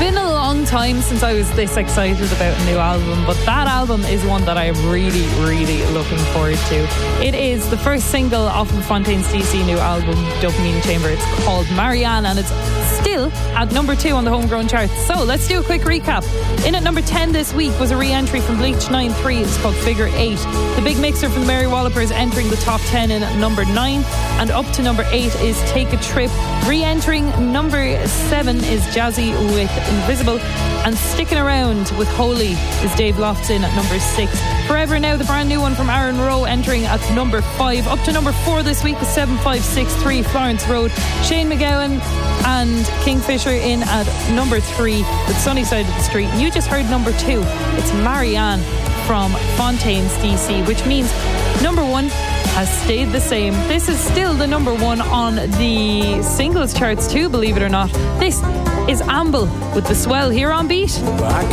been a long time since I was this excited about a new album, but that album is one that I'm really, really looking forward to. It is the first single off of Fontaine's DC new album, Dopamine Chamber. It's called Marianne, and it's still at number 2 on the homegrown charts. So let's do a quick recap. In at number 10 this week was a re-entry from Bleach 9-3. It's called Figure 8. The Big Mixer from the Mary Wallopers entering the top 10 in at number 9. And up to number 8 is Take a Trip. Re-entering number 7 is Jazzy with Invisible. And sticking around with Holy is Dave Lofton at number 6. Forever Now, the brand new one from Aaron Rowe, entering at number 5. Up to number 4 this week is 7563 Florence Road. Shane McGowan and Kingfisher in at number 3 with Sunny Side of the Street. And you just heard number 2. It's Marianne from Fontaine's DC, which means number 1 has stayed the same. This is still the number 1 on the singles charts too, believe it or not. This is Amble with The Swell here on Beat.